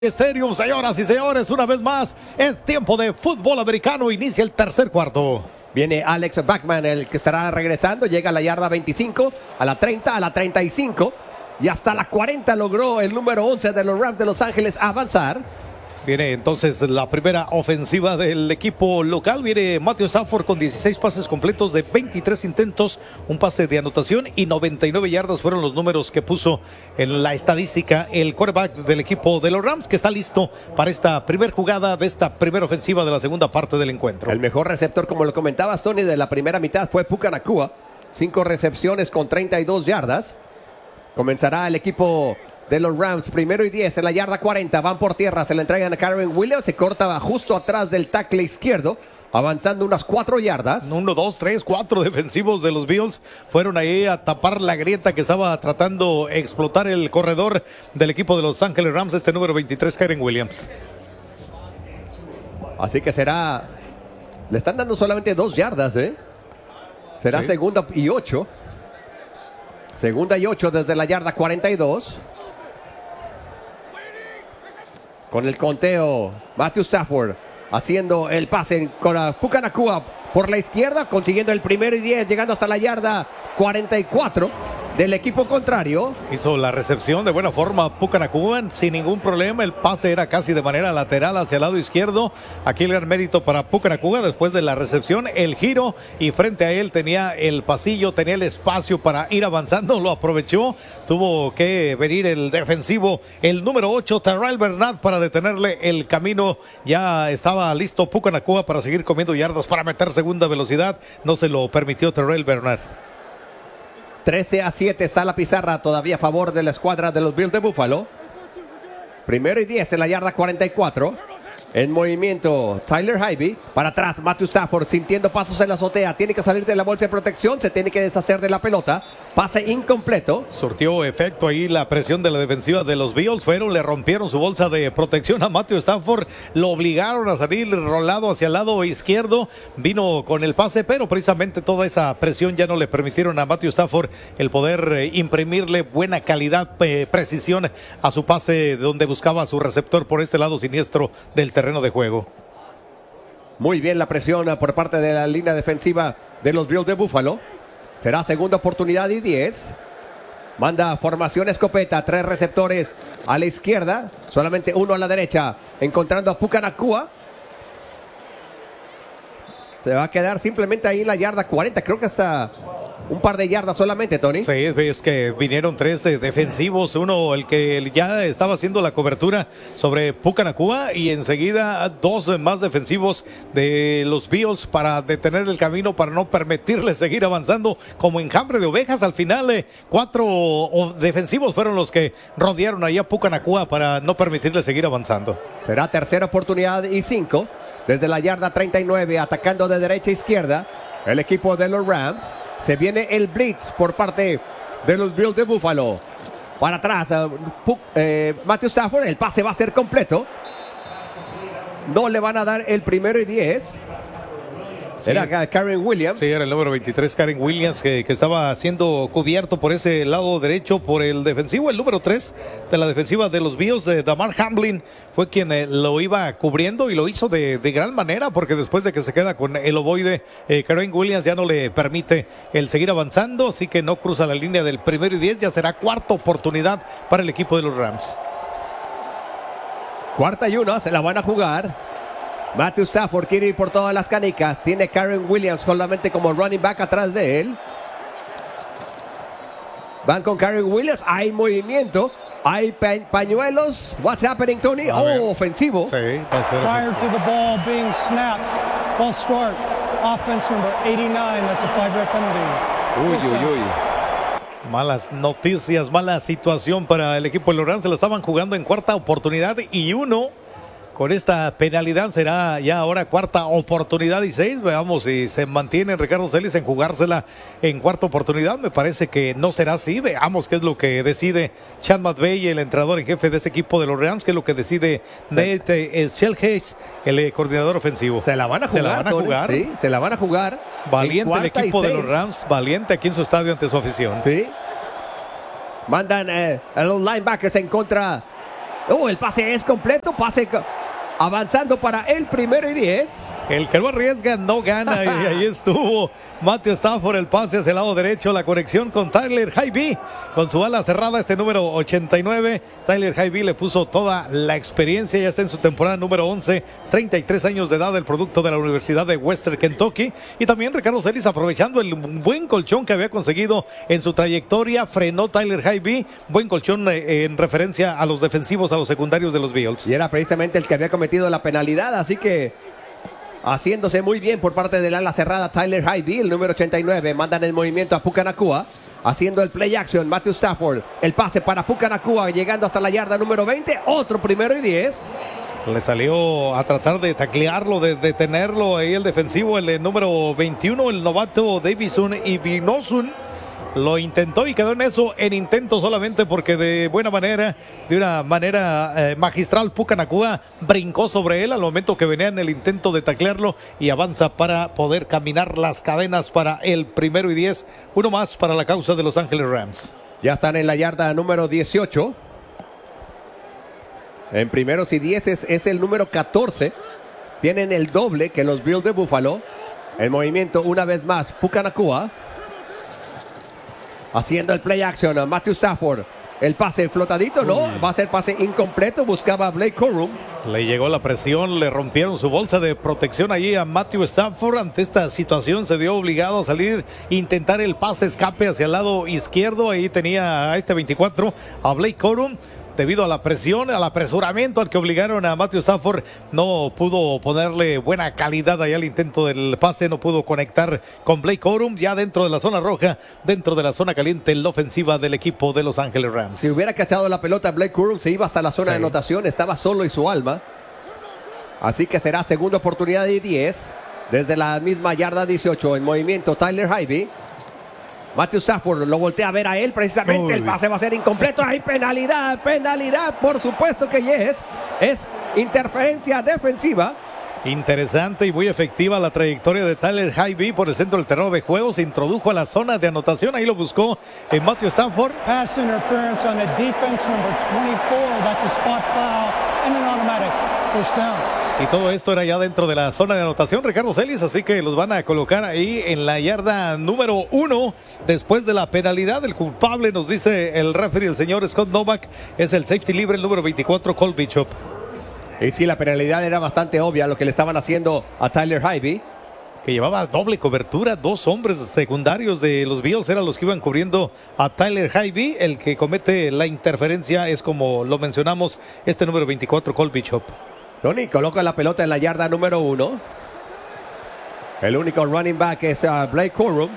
Stadium, señoras y señores, una vez más es tiempo de fútbol americano. Inicia el tercer cuarto. Viene Alex Bachman, el que estará regresando. Llega a la yarda 25, a la 30, a la 35 y hasta la 40 logró el número 11 de los Rams de Los Ángeles avanzar. Viene entonces la primera ofensiva del equipo local. Viene Matthew Stafford con 16 pases completos de 23 intentos, un pase de anotación y 99 yardas fueron los números que puso en la estadística el quarterback del equipo de los Rams, que está listo para esta primera jugada de esta primera ofensiva de la segunda parte del encuentro. El mejor receptor, como lo comentabas, Tony, de la primera mitad fue Puka Nacua. 5 recepciones con 32 yardas. Comenzará el equipo de los Rams, primero y 10 en la yarda 40, van por tierra, se la entregan a Kyren Williams, se corta justo atrás del tackle izquierdo, avanzando unas 4 yardas. 1, 2, 3, 4 defensivos de los Bills fueron ahí a tapar la grieta que estaba tratando de explotar el corredor del equipo de Los Ángeles Rams, este número 23, Kyren Williams. Así que será, le están dando solamente 2 yardas, será sí. Segunda y 8. Segunda y 8 desde la yarda 42. Con el conteo, Matthew Stafford haciendo el pase con Puka Nacua por la izquierda, consiguiendo el primero y 10, llegando hasta la yarda 44 del equipo contrario. Hizo la recepción de buena forma Puka Nacua sin ningún problema. El pase era casi de manera lateral hacia el lado izquierdo. Aquí el gran mérito para Puka Nacua después de la recepción, el giro, y frente a él tenía el pasillo, tenía el espacio para ir avanzando, lo aprovechó. Tuvo que venir el defensivo, el número 8, Terrell Bernard, para detenerle el camino. Ya estaba listo Puka Nacua para seguir comiendo yardas, para meter segunda velocidad. No se lo permitió Terrell Bernard. 13-7 está la pizarra todavía a favor de la escuadra de los Bills de Buffalo. Primero y 10 en la yarda 44. En movimiento Tyler Higbee. Para atrás Matthew Stafford sintiendo pasos en la azotea. Tiene que salir de la bolsa de protección. Se tiene que deshacer de la pelota. Pase incompleto. Surtió efecto ahí la presión de la defensiva de los Bills. Le rompieron su bolsa de protección a Matthew Stafford. Lo obligaron a salir rolado hacia el lado izquierdo. Vino con el pase, pero precisamente toda esa presión ya no le permitieron a Matthew Stafford el poder imprimirle buena calidad, precisión a su pase, donde buscaba a su receptor por este lado siniestro del terreno de juego. Muy bien la presión por parte de la línea defensiva de los Bills de Buffalo. Será segunda oportunidad y 10. Manda formación escopeta, 3 receptores a la izquierda, solamente uno a la derecha, encontrando a Puka Nacua. Se va a quedar simplemente ahí en la yarda 40, creo que hasta un par de yardas solamente, Tony. Sí, es que vinieron 3 defensivos, uno el que ya estaba haciendo la cobertura sobre Puka Nacua, y enseguida 2 más defensivos de los Bills para detener el camino, para no permitirle seguir avanzando como enjambre de ovejas. Al final 4 defensivos fueron los que rodearon ahí a Puka Nacua para no permitirle seguir avanzando. Será tercera oportunidad y 5 desde la yarda 39, atacando de derecha a izquierda el equipo de los Rams. Se viene el blitz por parte de los Bills de Buffalo. Para atrás, Matthew Stafford, el pase va a ser completo. No le van a dar el primero y 10. Era Kyren Williams. Sí, era el número 23, Kyren Williams, que estaba siendo cubierto por ese lado derecho por el defensivo. El número 3 de la defensiva de los Bills, de Damar Hamlin, fue quien lo iba cubriendo, y lo hizo de gran manera, porque después de que se queda con el ovoide, Kyren Williams ya no le permite el seguir avanzando, así que no cruza la línea del primero y 10. Ya será cuarta oportunidad para el equipo de los Rams. Cuarta y 1, se la van a jugar. Matthew Stafford quiere ir por todas las canicas. Tiene Kyren Williams solamente como running back atrás de él. Van con Kyren Williams. Hay movimiento. Hay pañuelos. What's happening, Tony? Ofensivo. Sí, va a ser prior to the ball being snapped. False start. Offense number 89. That's a 5-yard penalty. Uy. Malas noticias, mala situación para el equipo de los Rams. Se la estaban jugando en cuarta oportunidad y 1. Con esta penalidad será ya ahora cuarta oportunidad y 6. Veamos si se mantiene Ricardo Celis en jugársela en cuarta oportunidad. Me parece que no será así. Veamos qué es lo que decide Sean McVay, el entrenador en jefe de este equipo de los Rams, qué es lo que decide Nate Shellhage, el coordinador ofensivo. Se la van a jugar. Se la van a jugar. Sí, se la van a jugar. Valiente el equipo de los Rams, valiente aquí en su estadio ante su afición. Sí. Mandan a los linebackers en contra El pase es completo, avanzando para el 1st y 10. El que no arriesga no gana y ahí estuvo Matthew Stafford, el pase hacia el lado derecho, la conexión con Tyler Higbee, con su ala cerrada, este número 89. Tyler Higbee le puso toda la experiencia, ya está en su temporada número 11, 33 años de edad, el producto de la Universidad de Western Kentucky. Y también Ricardo Celis, aprovechando el buen colchón que había conseguido en su trayectoria, frenó Tyler Higbee, buen colchón en referencia a los defensivos, a los secundarios de los Bills. Y era precisamente el que había cometido la penalidad, así que haciéndose muy bien por parte del ala cerrada Tyler Higbee, el número 89. Mandan el movimiento a Puka Nacua, haciendo el play action. Matthew Stafford, el pase para Puka Nacua, llegando hasta la yarda número 20. Otro 1st y 10. Le salió a tratar de taclearlo, de detenerlo ahí el defensivo, el número 21, el novato Davison y Vinosun. Lo intentó y quedó en eso, en intento solamente, porque de una manera magistral, Puka Nacua brincó sobre él al momento que venía en el intento de taclearlo y avanza para poder caminar las cadenas para el 1st y 10. Uno más para la causa de Los Ángeles Rams. Ya están en la yarda número 18. En 1st y 10 es el número 14. Tienen el doble que los Bills de Buffalo. El movimiento una vez más, Puka Nacua, haciendo el play action a Matthew Stafford. El pase flotadito, no, va a ser pase incompleto. Buscaba a Blake Corum. Le llegó la presión, le rompieron su bolsa de protección allí a Matthew Stafford. Ante esta situación se vio obligado a salir, intentar el pase escape hacia el lado izquierdo. Ahí tenía a este 24, a Blake Corum. Debido a la presión, al apresuramiento al que obligaron a Matthew Stafford, no pudo ponerle buena calidad ahí al intento del pase, no pudo conectar con Blake Corum. Ya dentro de la zona roja, dentro de la zona caliente, la ofensiva del equipo de Los Ángeles Rams. Si hubiera cachado la pelota, Blake Corum se iba hasta la zona de anotación, estaba solo y su alma. Así que será segunda oportunidad de 10, desde la misma yarda 18, en movimiento Tyler Higbee. Matthew Stafford lo voltea a ver a él, precisamente. El pase va a ser incompleto. Hay penalidad, por supuesto que yes. Es interferencia defensiva. Interesante y muy efectiva la trayectoria de Tyler Higbee por el centro del terreno de juego. Se introdujo a la zona de anotación, ahí lo buscó en Matthew Stafford. Pass interference on the defense number 24. That's a spot foul and an automatic first down. Y todo esto era ya dentro de la zona de anotación, Ricardo Celis, así que los van a colocar ahí en la yarda número 1 después de la penalidad. El culpable, nos dice el referee, el señor Scott Novak, es el safety libre, el número 24, Cole Bishop. Y sí, la penalidad era bastante obvia lo que le estaban haciendo a Tyler Higbee, que llevaba doble cobertura. Dos hombres secundarios de los Bills eran los que iban cubriendo a Tyler Higbee. El que comete la interferencia es, como lo mencionamos, este número 24, Cole Bishop. Tony coloca la pelota en la yarda número 1. El único running back es Blake Corum.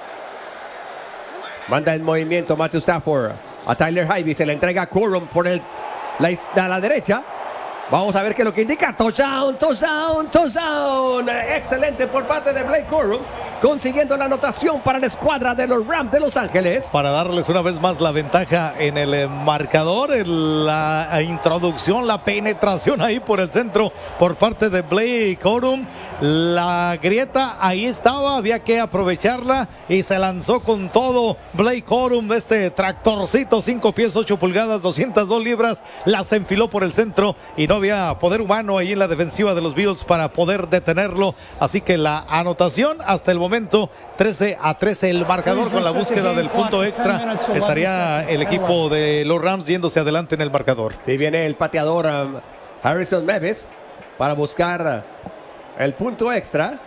Manda en movimiento Matthew Stafford a Tyler Higbee. Se le entrega a Corum por a la derecha. Vamos a ver qué es lo que indica. Touchdown, touchdown, touchdown. Excelente por parte de Blake Corum, consiguiendo la anotación para la escuadra de los Rams de Los Ángeles. Para darles una vez más la ventaja en el marcador, la introducción, la penetración ahí por el centro por parte de Blake Corum. La grieta ahí estaba, había que aprovecharla y se lanzó con todo Blake Corum de este tractorcito, 5 pies, 8 pulgadas, 202 libras. Las enfiló por el centro y no había poder humano ahí en la defensiva de los Bills para poder detenerlo. Así que la anotación hasta el momento 13-13 el marcador. Con la búsqueda del punto extra estaría el equipo de los Rams yéndose adelante en el marcador. Sí, viene el pateador Harrison Mevis para buscar el punto extra.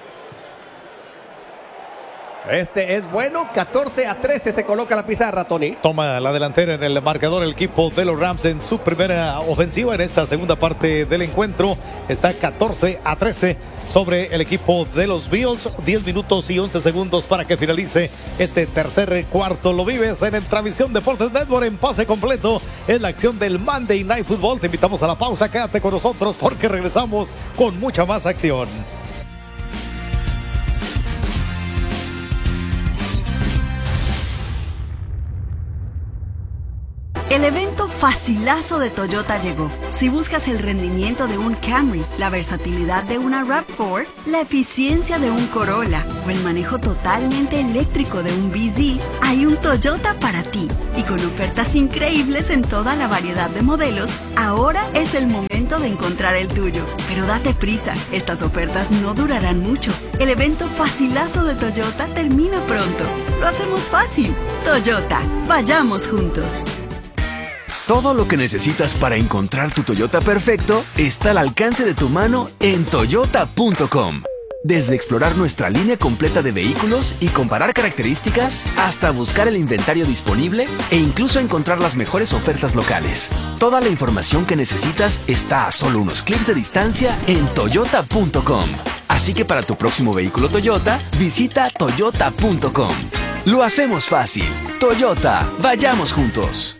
Este es bueno, 14-13 se coloca la pizarra, Tony. Toma la delantera en el marcador el equipo de los Rams en su primera ofensiva en esta segunda parte del encuentro. Está 14-13 sobre el equipo de los Bills. 10 minutos y 11 segundos para que finalice este tercer cuarto. Lo vives en Transmisión Deportes Network en pase completo. Es la acción del Monday Night Football. Te invitamos a la pausa. Quédate con nosotros porque regresamos con mucha más acción. El evento facilazo de Toyota llegó. Si buscas el rendimiento de un Camry, la versatilidad de una RAV4, la eficiencia de un Corolla o el manejo totalmente eléctrico de un BZ, hay un Toyota para ti. Y con ofertas increíbles en toda la variedad de modelos, ahora es el momento de encontrar el tuyo. Pero date prisa, estas ofertas no durarán mucho. El evento facilazo de Toyota termina pronto. Lo hacemos fácil. Toyota, vayamos juntos. Todo lo que necesitas para encontrar tu Toyota perfecto está al alcance de tu mano en toyota.com. Desde explorar nuestra línea completa de vehículos y comparar características, hasta buscar el inventario disponible e incluso encontrar las mejores ofertas locales. Toda la información que necesitas está a solo unos clics de distancia en toyota.com. Así que para tu próximo vehículo Toyota, visita toyota.com. Lo hacemos fácil. Toyota, vayamos juntos.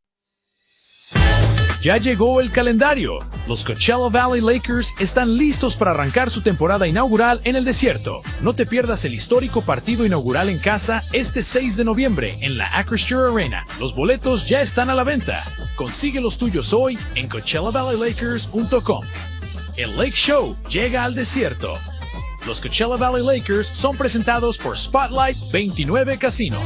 Ya llegó el calendario. Los Coachella Valley Lakers están listos para arrancar su temporada inaugural en el desierto. No te pierdas el histórico partido inaugural en casa este 6 de noviembre en la Acrisure Arena. Los boletos ya están a la venta. Consigue los tuyos hoy en CoachellaValleyLakers.com. El Lake Show llega al desierto. Los Coachella Valley Lakers son presentados por Spotlight 29 Casino.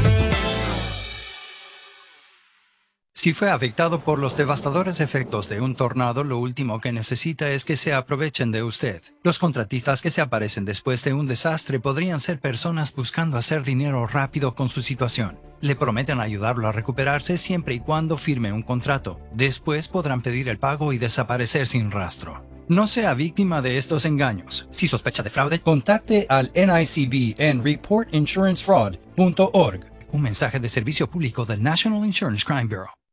Si fue afectado por los devastadores efectos de un tornado, lo último que necesita es que se aprovechen de usted. Los contratistas que se aparecen después de un desastre podrían ser personas buscando hacer dinero rápido con su situación. Le prometen ayudarlo a recuperarse siempre y cuando firme un contrato. Después podrán pedir el pago y desaparecer sin rastro. No sea víctima de estos engaños. Si sospecha de fraude, contacte al NICB en reportinsurancefraud.org. Un mensaje de servicio público del National Insurance Crime Bureau.